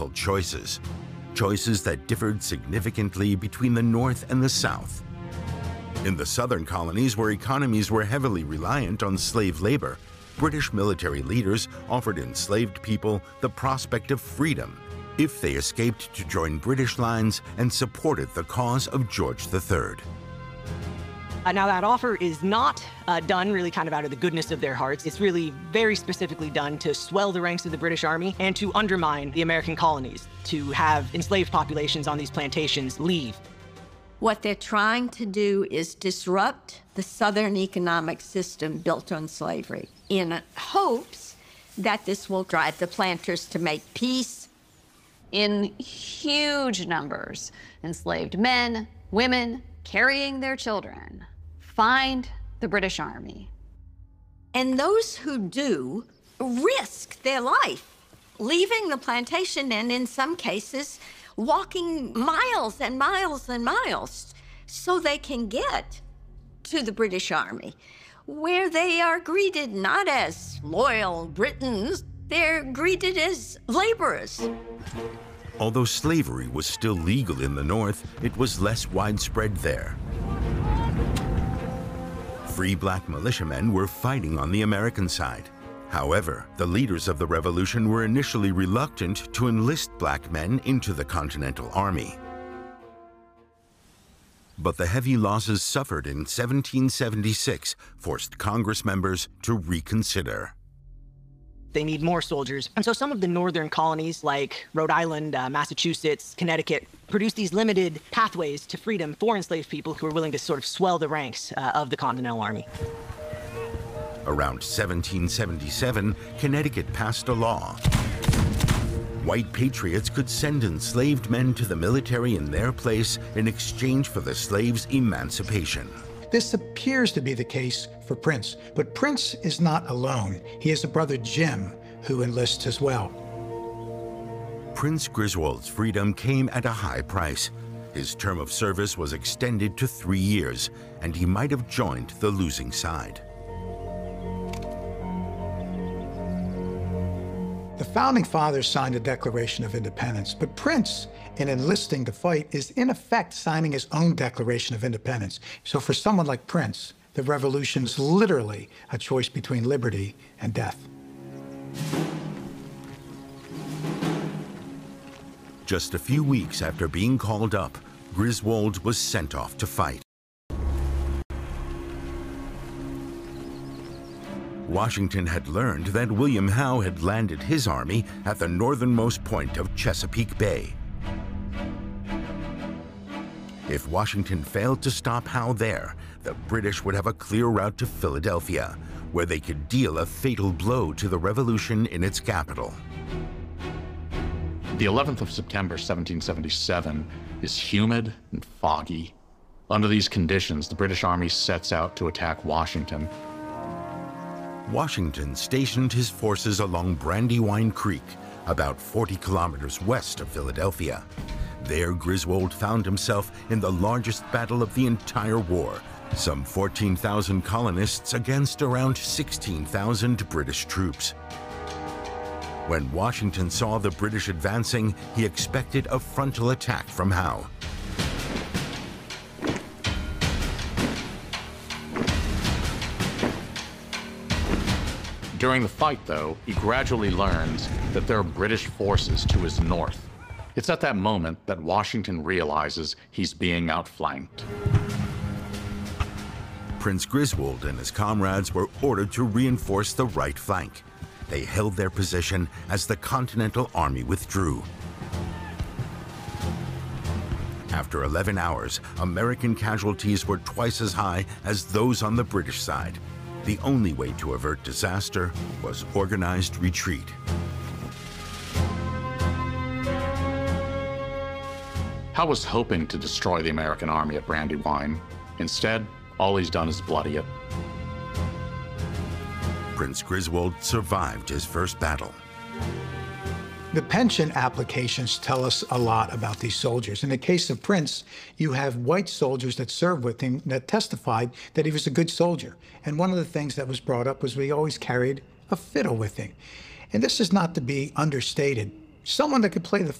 difficult choices. Choices that differed significantly between the North and the South. In the southern colonies, where economies were heavily reliant on slave labor, British military leaders offered enslaved people the prospect of freedom if they escaped to join British lines and supported the cause of George III. Now that offer is not done really kind of out of the goodness of their hearts. It's really very specifically done to swell the ranks of the British Army and to undermine the American colonies, to have enslaved populations on these plantations leave. What they're trying to do is disrupt the Southern economic system built on slavery in hopes that this will drive the planters to make peace. In huge numbers, enslaved men, women, carrying their children, find the British Army. And those who do risk their life, leaving the plantation and in some cases, walking miles and miles and miles so they can get to the British Army, where they are greeted not as loyal Britons, they're greeted as laborers. Although slavery was still legal in the North, it was less widespread there. Free black militiamen were fighting on the American side. However, the leaders of the revolution were initially reluctant to enlist black men into the Continental Army. But the heavy losses suffered in 1776 forced Congress members to reconsider. They need more soldiers. And so some of the northern colonies, like Rhode Island, Massachusetts, Connecticut, produced these limited pathways to freedom for enslaved people who were willing to sort of swell the ranks of the Continental Army. Around 1777, Connecticut passed a law. White patriots could send enslaved men to the military in their place in exchange for the slaves' emancipation. This appears to be the case for Prince, but Prince is not alone. He has a brother, Jim, who enlists as well. Prince Griswold's freedom came at a high price. His term of service was extended to 3 years, and he might have joined the losing side. The Founding Fathers signed the Declaration of Independence, but Prince, in enlisting to fight, is in effect signing his own Declaration of Independence. So for someone like Prince, the revolution's literally a choice between liberty and death. Just a few weeks after being called up, Griswold was sent off to fight. Washington had learned that William Howe had landed his army at the northernmost point of Chesapeake Bay. If Washington failed to stop Howe there, the British would have a clear route to Philadelphia, where they could deal a fatal blow to the revolution in its capital. The 11th of September, 1777 is humid and foggy. Under these conditions, the British Army sets out to attack Washington. Washington stationed his forces along Brandywine Creek, about 40 kilometers west of Philadelphia. There, Griswold found himself in the largest battle of the entire war, some 14,000 colonists against around 16,000 British troops. When Washington saw the British advancing, he expected a frontal attack from Howe. During the fight, though, he gradually learns that there are British forces to his north. It's at that moment that Washington realizes he's being outflanked. Prince Griswold and his comrades were ordered to reinforce the right flank. They held their position as the Continental Army withdrew. After 11 hours, American casualties were twice as high as those on the British side. The only way to avert disaster was organized retreat. Howe was hoping to destroy the American army at Brandywine. Instead, all he's done is bloody it. Prince Griswold survived his first battle. The pension applications tell us a lot about these soldiers. In the case of Prince, you have white soldiers that served with him that testified that he was a good soldier. And one of the things that was brought up was he always carried a fiddle with him. And this is not to be understated. Someone that could play the